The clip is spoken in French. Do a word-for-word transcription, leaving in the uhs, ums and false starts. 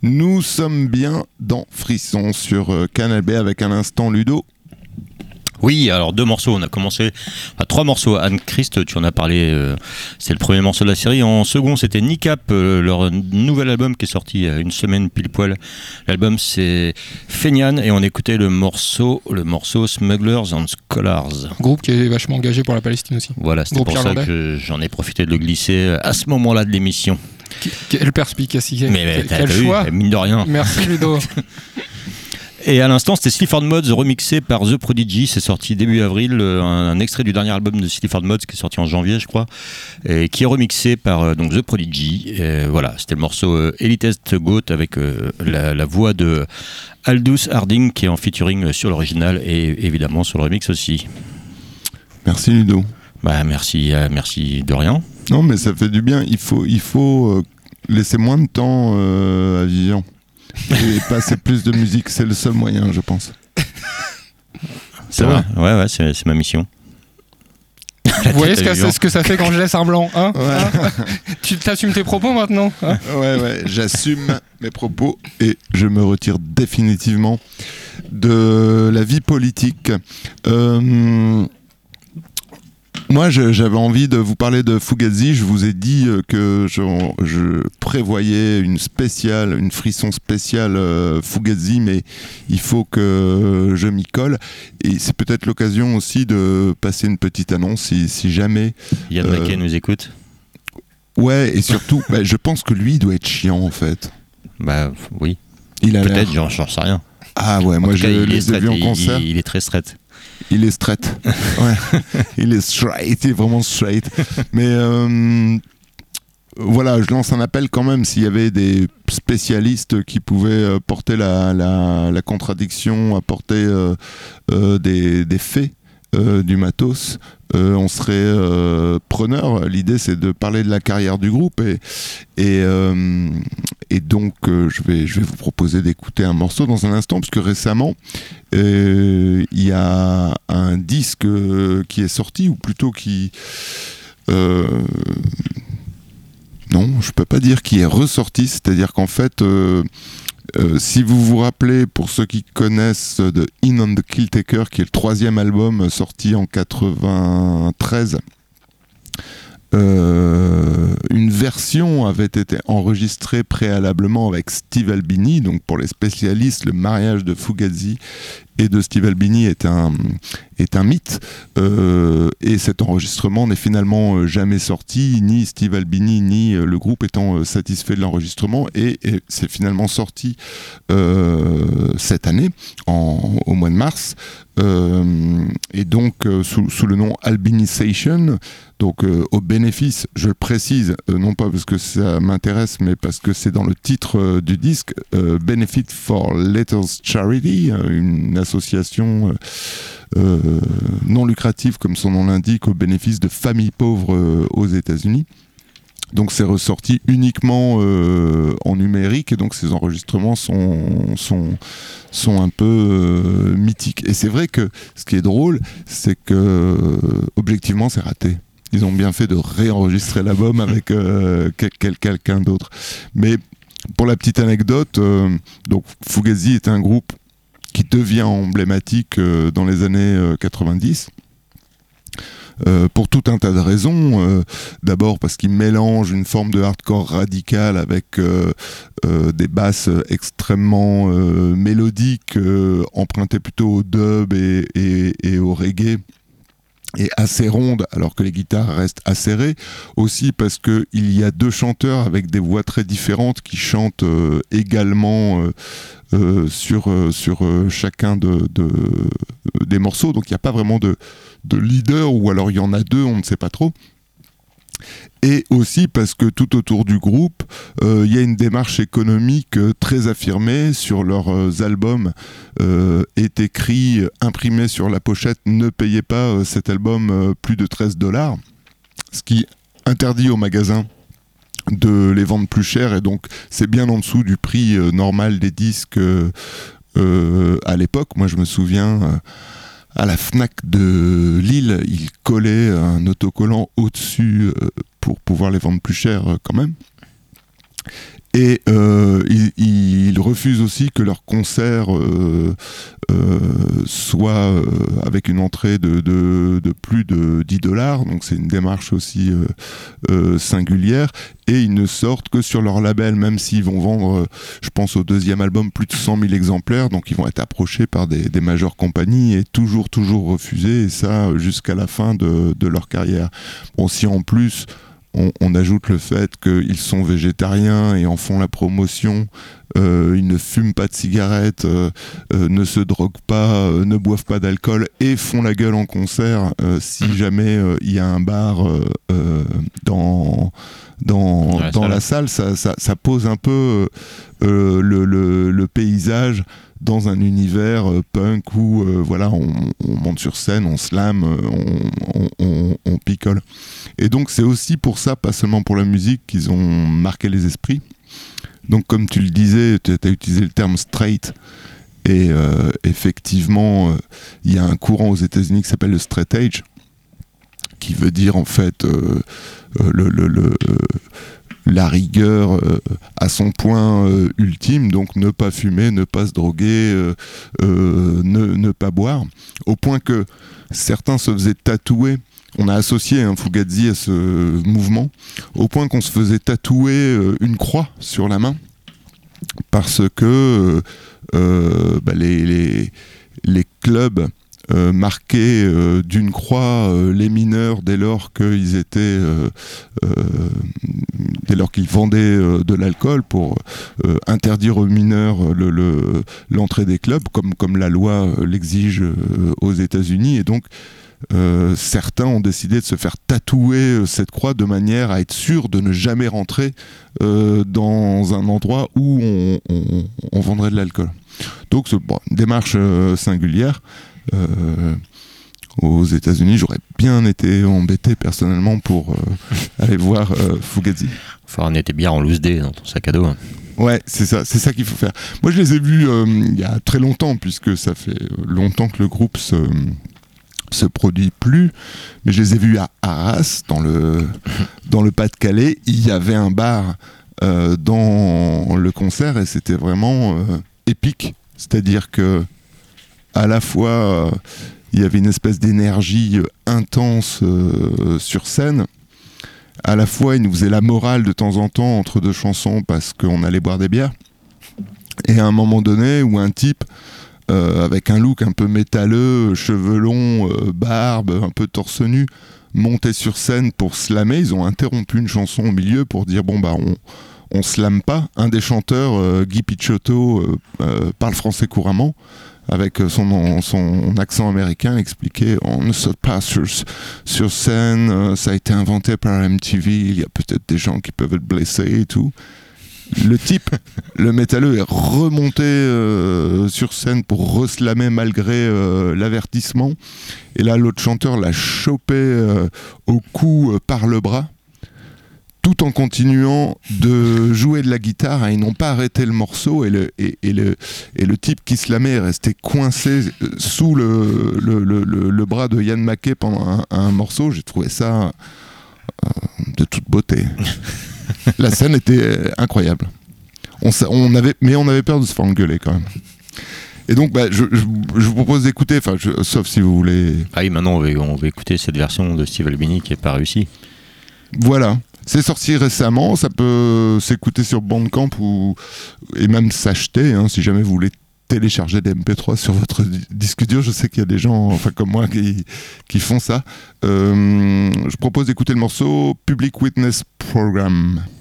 Nous sommes bien dans Frisson sur euh, Canal B avec un instant Ludo. Oui, alors deux morceaux, on a commencé à trois morceaux. Anne-Christ, tu en as parlé, euh, c'est le premier morceau de la série. En second, c'était Nicap, euh, leur nouvel album qui est sorti il y a une semaine pile poil. L'album c'est Feignan et on écoutait le morceau, le morceau Smugglers and Scholars. Groupe qui est vachement engagé pour la Palestine aussi. Voilà, c'était pour ça que j'en ai profité de le glisser à ce moment-là de l'émission. Quelle perspicacité. Mais, mais quel t'as choix. Vu, mine de rien. Merci Ludo. Et à l'instant, c'était Sleaford Mods remixé par The Prodigy. C'est sorti début avril, un, un extrait du dernier album de Sleaford Mods qui est sorti en janvier, je crois, et qui est remixé par euh, donc The Prodigy. Et voilà, c'était le morceau euh, Elitist Goat avec euh, la, la voix de Aldous Harding qui est en featuring sur l'original et évidemment sur le remix aussi. Merci Ludo. Bah merci, euh, merci de rien. Non, mais ça fait du bien. Il faut, il faut euh, laisser moins de temps euh, à Vivian. Et passer plus de musique, c'est le seul moyen, je pense. C'est vrai. Ouais, ouais, c'est, c'est ma mission. Vous voyez ce que, ce que ça fait quand je laisse un blanc, hein, ouais. hein Tu t'assumes tes propos maintenant, hein. Ouais, ouais, j'assume mes propos et je me retire définitivement de la vie politique. Euh... Moi, je, j'avais envie de vous parler de Fugazi. Je vous ai dit que je, je prévoyais une spéciale, une frisson spéciale euh, Fugazi, mais il faut que je m'y colle. Et c'est peut-être l'occasion aussi de passer une petite annonce si, si jamais... Yann euh, Mackay nous écoute. Ouais, et surtout, bah, je pense que lui doit être chiant, en fait. Bah oui. Il a peut-être, l'air... j'en, j'en sais rien. Ah ouais, en moi je les ai vus en concert. Il, il est très straight. Il est straight. Ouais. Il est straight, il est vraiment straight. Mais euh, voilà, je lance un appel quand même s'il y avait des spécialistes qui pouvaient porter la, la, la contradiction, apporter euh, euh, des, des faits euh, du matos. Euh, on serait euh, preneur. L'idée, c'est de parler de la carrière du groupe et, et, euh, et donc euh, je, vais, je vais vous proposer d'écouter un morceau dans un instant, parce que récemment il euh, y a un disque euh, qui est sorti, ou plutôt qui euh, non, je peux pas dire qui est ressorti, c'est-à-dire qu'en fait euh, Euh, si vous vous rappelez, pour ceux qui connaissent, de In on the Kill Taker, qui est le troisième album sorti en quatre-vingt-treize, euh, une version avait été enregistrée préalablement avec Steve Albini. Donc pour les spécialistes, le mariage de Fugazi et de Steve Albini est un, est un mythe, euh, et cet enregistrement n'est finalement jamais sorti, ni Steve Albini ni le groupe étant satisfait de l'enregistrement, et, et c'est finalement sorti euh, cette année, en, au mois de mars, euh, et donc euh, sous, sous le nom Albinisation, donc euh, au bénéfice, je le précise, euh, non pas parce que ça m'intéresse, mais parce que c'est dans le titre euh, du disque, euh, Benefit for Letters Charity, une association euh, euh, non lucrative, comme son nom l'indique, au bénéfice de familles pauvres euh, aux États-Unis. Donc c'est ressorti uniquement euh, en numérique, et donc ces enregistrements sont, sont, sont un peu euh, mythiques. Et c'est vrai que ce qui est drôle, c'est que euh, objectivement c'est raté. Ils ont bien fait de réenregistrer l'album avec euh, quel, quelqu'un d'autre. Mais pour la petite anecdote, euh, donc Fugazi est un groupe qui devient emblématique euh, dans les années euh, quatre-vingt-dix. Euh, pour tout un tas de raisons. Euh, d'abord parce qu'il mélange une forme de hardcore radical avec euh, euh, des basses extrêmement euh, mélodiques, euh, empruntées plutôt au dub et, et, et au reggae, et assez ronde, alors que les guitares restent acérées. Aussi parce qu'il y a deux chanteurs avec des voix très différentes qui chantent euh, également euh, euh, sur, euh, sur euh, chacun de, de, des morceaux. Donc il n'y a pas vraiment de, de leader, ou alors il y en a deux, on ne sait pas trop. Et aussi parce que tout autour du groupe, il euh, y a une démarche économique euh, très affirmée. Sur leurs euh, albums euh, est écrit, imprimé sur la pochette, ne payez pas euh, cet album euh, plus de treize dollars, ce qui interdit aux magasins de les vendre plus cher, et donc c'est bien en dessous du prix euh, normal des disques euh, euh, à l'époque. Moi je me souviens... Euh, à la Fnac de Lille, ils collaient un autocollant au-dessus euh, pour pouvoir les vendre plus cher euh, quand même. Et euh, ils, refusent aussi que leurs concerts euh, euh, soient euh, avec une entrée de, de, de plus de dix dollars, donc c'est une démarche aussi euh, euh, singulière, et ils ne sortent que sur leur label, même s'ils vont vendre, euh, je pense au deuxième album, plus de cent mille exemplaires, donc ils vont être approchés par des, des majeures compagnies et toujours, toujours refusés, et ça jusqu'à la fin de, de leur carrière. Bon, si en plus On, on ajoute le fait qu'ils sont végétariens et en font la promotion, euh, ils ne fument pas de cigarettes, euh, euh, ne se droguent pas, euh, ne boivent pas d'alcool et font la gueule en concert euh, si mmh. jamais il euh, y a un bar euh, euh, dans, dans, dans, dans la salle, ça, ça, ça pose un peu euh, le, le, le paysage dans un univers euh, punk où euh, voilà, on, on monte sur scène, on slam, on, on, on, on picole. Et donc c'est aussi pour ça, pas seulement pour la musique, qu'ils ont marqué les esprits. Donc comme tu le disais, tu as utilisé le terme straight, et euh, effectivement, il euh, y a un courant aux États-Unis qui s'appelle le straight edge, qui veut dire en fait euh, euh, le, le, le euh, la rigueur euh, à son point euh, ultime, donc ne pas fumer, ne pas se droguer, euh, euh, ne, ne pas boire, au point que certains se faisaient tatouer. On a associé un Fugazi à ce mouvement, au point qu'on se faisait tatouer euh, une croix sur la main, parce que euh, bah, les, les, les clubs Euh, marquer euh, d'une croix euh, les mineurs dès lors qu'ils étaient euh, euh, dès lors qu'ils vendaient euh, de l'alcool pour euh, interdire aux mineurs le, le, l'entrée des clubs comme, comme la loi euh, l'exige euh, aux États-Unis, et donc euh, certains ont décidé de se faire tatouer euh, cette croix de manière à être sûr de ne jamais rentrer euh, dans un endroit où on, on, on vendrait de l'alcool. Donc c'est bon, une démarche euh, singulière. Euh, aux États-Unis, j'aurais bien été embêté personnellement pour euh, aller voir euh, Fugazi. Enfin, on était bien en loose day dans ton sac à dos. Hein. Ouais, c'est ça, c'est ça qu'il faut faire. Moi, je les ai vus euh, il y a très longtemps, puisque ça fait longtemps que le groupe se, se produit plus. Mais je les ai vus à Arras, dans le, dans le Pas-de-Calais. Il y avait un bar euh, dans le concert et c'était vraiment euh, épique. C'est-à-dire que à la fois, il euh, y avait une espèce d'énergie euh, intense euh, sur scène. À la fois, il nous faisait la morale de temps en temps entre deux chansons parce qu'on allait boire des bières. Et à un moment donné, où un type, euh, avec un look un peu métalleux, cheveux longs, euh, barbe, un peu torse nu, montait sur scène pour slammer. Ils ont interrompu une chanson au milieu pour dire, bon, bah, on... on slame pas. Un des chanteurs, euh, Guy Picciotto, euh, euh, parle français couramment, avec son, son accent américain, expliquait on ne saute pas sur, sur scène, euh, ça a été inventé par M T V, il y a peut-être des gens qui peuvent être blessés et tout. Le type, le métalleux, est remonté euh, sur scène pour reslammer malgré euh, l'avertissement, et là l'autre chanteur l'a chopé euh, au cou euh, par le bras, tout en continuant de jouer de la guitare, et ils n'ont pas arrêté le morceau, et le, et, et le, et le type qui slamait est resté coincé sous le, le, le, le, le bras de Yann Mackay pendant un, un morceau. J'ai trouvé ça euh, de toute beauté. La scène était incroyable. On, on avait, mais on avait peur de se faire engueuler quand même. Et donc, bah, je, je, je vous propose d'écouter, je, sauf si vous voulez... Ah oui, maintenant on va, on va écouter cette version de Steve Albini qui n'est pas réussie. Voilà. C'est sorti récemment, ça peut s'écouter sur Bandcamp ou, et même s'acheter, hein, si jamais vous voulez télécharger des M P trois sur votre disque dur. Je sais qu'il y a des gens, enfin comme moi, qui, qui font ça. Euh, je propose d'écouter le morceau Public Witness Program.